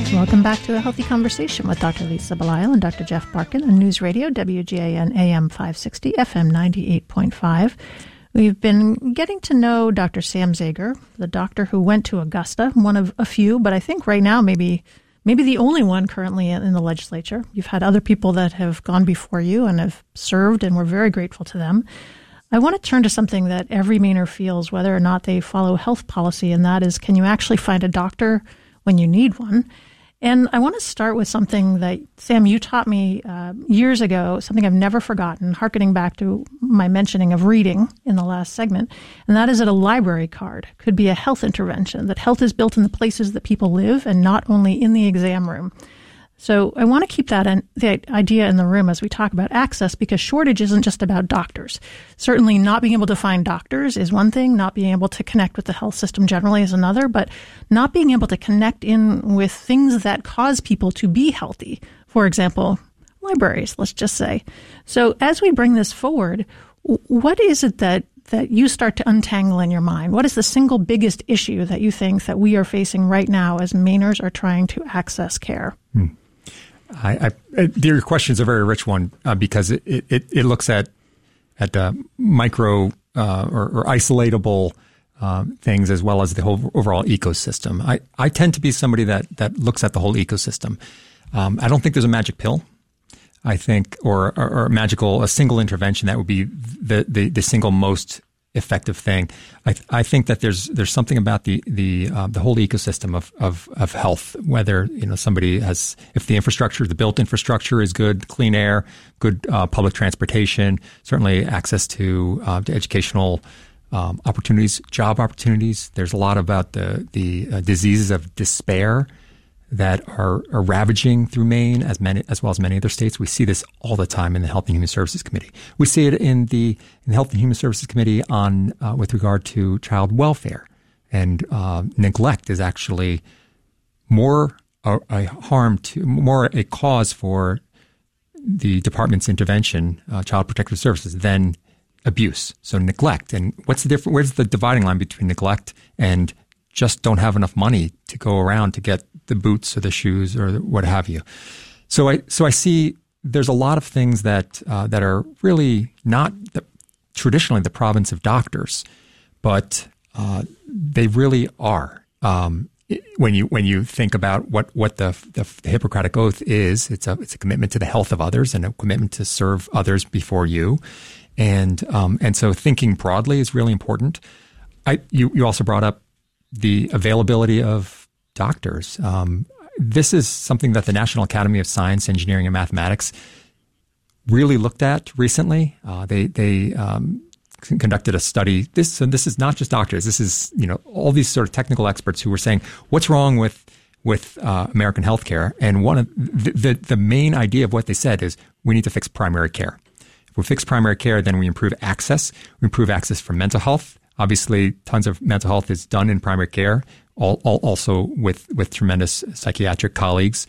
Welcome back to A Healthy Conversation with Dr. Lisa Belisle and Dr. Jeff Barkan on News Radio, WGAN AM 560, FM 98.5. We've been getting to know Dr. Sam Zager, the doctor who went to Augusta, one of a few, but I think right now maybe the only one currently in the legislature. You've had other people that have gone before you and have served, and we're very grateful to them. I want to turn to something that every Mainer feels, whether or not they follow health policy, and that is, can you actually find a doctor when you need one? And I want to start with something that, Sam, you taught me years ago, something I've never forgotten, hearkening back to my mentioning of reading in the last segment, and that is that a library card could be a health intervention, that health is built in the places that people live and not only in the exam room. So I want to keep that the idea in the room as we talk about access, because shortage isn't just about doctors. Certainly not being able to find doctors is one thing, not being able to connect with the health system generally is another, but not being able to connect in with things that cause people to be healthy. For example, libraries, let's just say. So as we bring this forward, what is it that you start to untangle in your mind? What is the single biggest issue that you think that we are facing right now as Mainers are trying to access care? Your question is a very rich one because it looks at micro or isolatable things as well as the whole overall ecosystem. I tend to be somebody that looks at the whole ecosystem. I don't think there's a magic pill. I think or a single intervention that would be the single most effective thing. I think that there's something about the whole ecosystem of health, whether somebody has, if the built infrastructure is good, clean air, good public transportation, certainly access to educational opportunities, job opportunities. There's a lot about the diseases of despair that are ravaging through Maine as well as many other states. We see this all the time in the Health and Human Services Committee. We see it in the Health and Human Services Committee on with regard to child welfare, and neglect is actually more a cause for the department's intervention, Child Protective Services, than abuse. So neglect, and what's the difference? Where's the dividing line between neglect and just don't have enough money to go around to get the boots or the shoes or what have you? So I see there's a lot of things that are really not traditionally the province of doctors, but they really are. When you think about what the Hippocratic Oath is, it's a commitment to the health of others and a commitment to serve others before you, and so thinking broadly is really important. You also brought up the availability of doctors. This is something that the National Academy of Science, Engineering, and Mathematics really looked at recently. They conducted a study. This is not just doctors. This is all these sort of technical experts who were saying, what's wrong with American healthcare? And one of the main idea of what they said is we need to fix primary care. If we fix primary care, then we improve access. We improve access for mental health. Obviously, tons of mental health is done in primary care, also with tremendous psychiatric colleagues.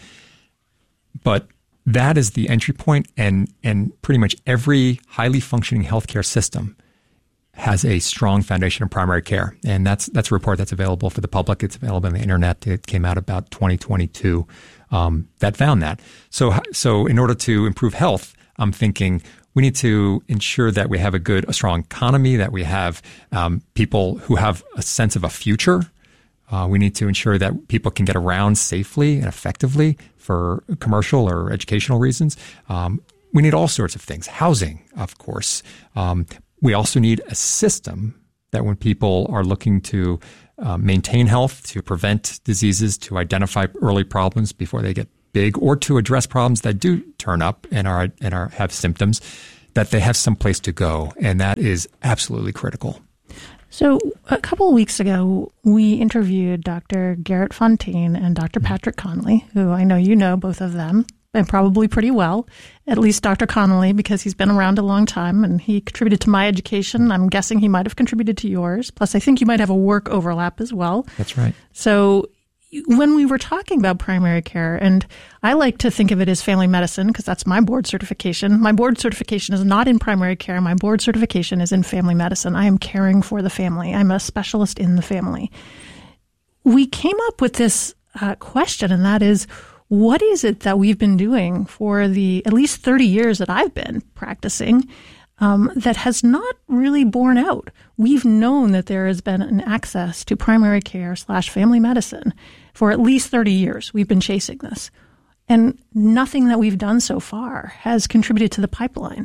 But that is the entry point, and pretty much every highly functioning healthcare system has a strong foundation in primary care. And that's a report that's available for the public. It's available on the internet. It came out about 2022 that found that. So in order to improve health, I'm thinking we need to ensure that we have a strong economy, that we have people who have a sense of a future. We need to ensure that people can get around safely and effectively for commercial or educational reasons. We need all sorts of things. Housing, of course. We also need a system that when people are looking to maintain health, to prevent diseases, to identify early problems before they get big, or to address problems that do turn up and have symptoms, that they have some place to go. And that is absolutely critical. So a couple of weeks ago, we interviewed Dr. Garrett Fontaine and Dr. Patrick Connolly, who I know you know both of them, and probably pretty well, at least Dr. Connolly, because he's been around a long time and he contributed to my education. I'm guessing he might have contributed to yours. Plus, I think you might have a work overlap as well. That's right. So when we were talking about primary care, and I like to think of it as family medicine because that's my board certification. My board certification is not in primary care. My board certification is in family medicine. I am caring for the family. I'm a specialist in the family. We came up with this question, and that is, what is it that we've been doing for the at least 30 years that I've been practicing that has not really borne out? We've known that there has been an access to primary care / family medicine for at least 30 years. We've been chasing this. And nothing that we've done so far has contributed to the pipeline.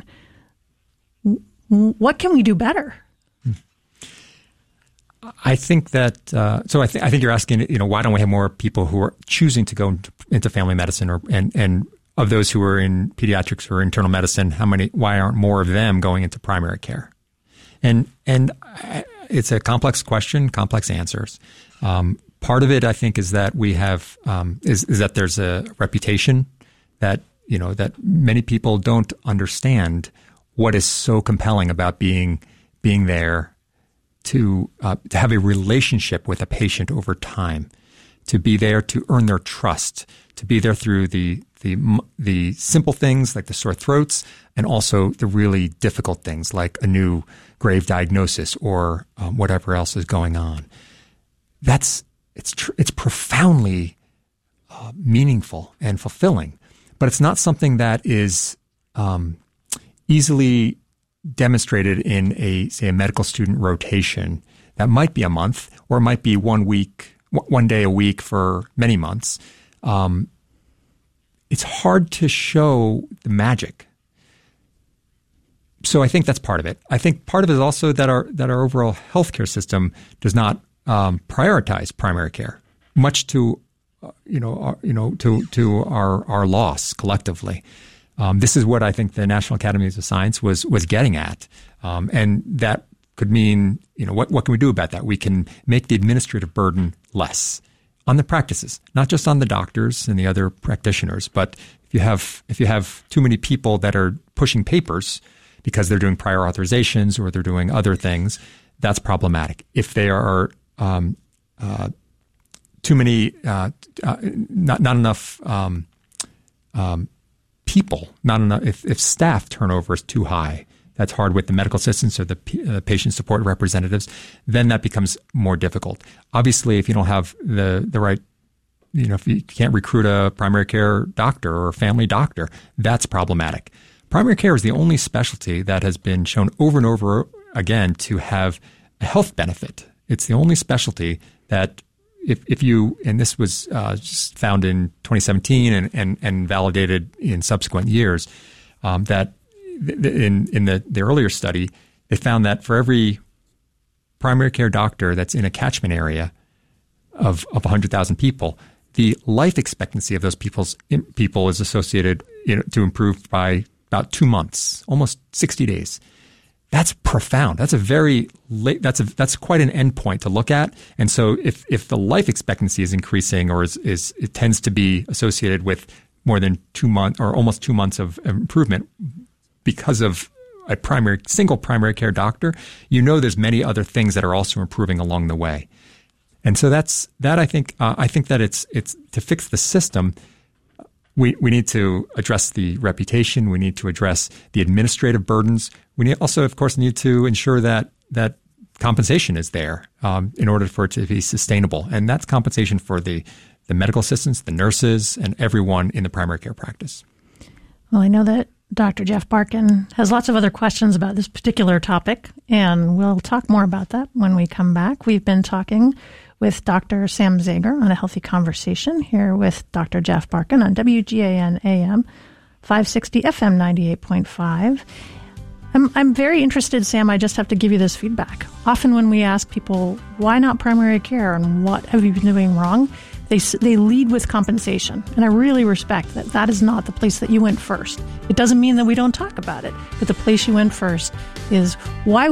What can we do better? I think that, I think you're asking, why don't we have more people who are choosing to go into family medicine, and of those who are in pediatrics or internal medicine, why aren't more of them going into primary care? And it's a complex question, complex answers. Part of it, I think, is that we have, is that there's a reputation that, that many people don't understand what is so compelling about being there to have a relationship with a patient over time, to be there to earn their trust, to be there through the simple things like the sore throats, and also the really difficult things like a new grave diagnosis or whatever else is going on. It's profoundly meaningful and fulfilling, but it's not something that is easily demonstrated in a medical student rotation. That might be a month, or it might be 1 day a week for many months. It's hard to show the magic. So I think that's part of it. I think part of it is also that our overall healthcare system does not prioritize primary care, much to our loss collectively. This is what I think the National Academies of Science was getting at, and that could mean, what can we do about that? We can make the administrative burden less on the practices, not just on the doctors and the other practitioners, but if you have too many people that are pushing papers because they're doing prior authorizations or they're doing other things, that's problematic. If they are too many, not enough people, not enough. If staff turnover is too high, that's hard with the medical assistants or the patient support representatives. Then that becomes more difficult. Obviously, if you don't have the right, if you can't recruit a primary care doctor or a family doctor, that's problematic. Primary care is the only specialty that has been shown over and over again to have a health benefit. It's the only specialty that if you, and this was just found in 2017 and validated in subsequent years, that in the earlier study, they found that for every primary care doctor that's in a catchment area of 100,000 people, the life expectancy of those people is associated to improve by about 2 months, almost 60 days. That's profound. That's a very late. That's quite an endpoint to look at. And so, if the life expectancy is increasing, or it tends to be associated with more than 2 months or almost 2 months of improvement because of a single primary care doctor, there's many other things that are also improving along the way. And so I think that it's to fix the system. We need to address the reputation. We need to address the administrative burdens. We also, of course, need to ensure that compensation is there in order for it to be sustainable. And that's compensation for the medical assistants, the nurses, and everyone in the primary care practice. Well, I know that Dr. Jeff Barkan has lots of other questions about this particular topic, and we'll talk more about that when we come back. We've been talking with Dr. Sam Zager on A Healthy Conversation here with Dr. Jeff Barkan on WGAN AM 560 FM 98.5. I'm very interested, Sam. I just have to give you this feedback. Often when we ask people, why not primary care and what have you been doing wrong, they lead with compensation. And I really respect that that is not the place that you went first. It doesn't mean that we don't talk about it, but the place you went first is why